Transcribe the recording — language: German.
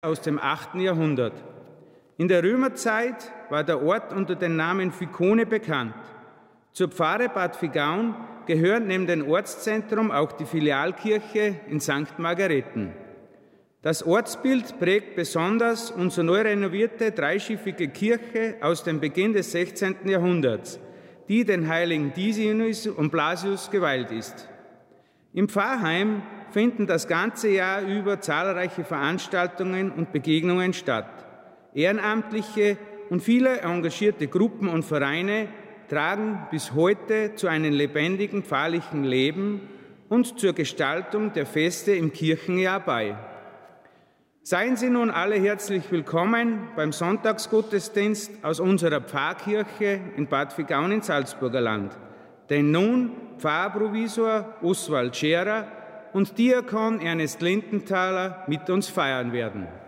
aus dem 8. Jahrhundert. In der Römerzeit war der Ort unter dem Namen Vicone bekannt. Zur Pfarre Bad Vigaun gehört neben dem Ortszentrum auch die Filialkirche in St. Margareten. Das Ortsbild prägt besonders unsere neu renovierte dreischiffige Kirche aus dem Beginn des 16. Jahrhunderts, die den heiligen Dionys und Blasius geweiht ist. Im Pfarrheim finden das ganze Jahr über zahlreiche Veranstaltungen und Begegnungen statt. Ehrenamtliche und viele engagierte Gruppen und Vereine tragen bis heute zu einem lebendigen pfarrlichen Leben und zur Gestaltung der Feste im Kirchenjahr bei. Seien Sie nun alle herzlich willkommen beim Sonntagsgottesdienst aus unserer Pfarrkirche in Bad Vigaun in Salzburger Land, denn nun Pfarrprovisor Oswald Scherer und Diakon Ernest Lindenthaler mit uns feiern werden.